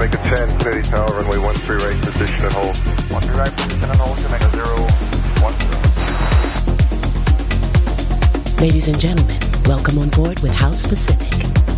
make a 10, steady tower, runway 13 right position and hold. 13 right position and hold, Jamaica 010. Ladies and gentlemen, welcome on board with House Pacific.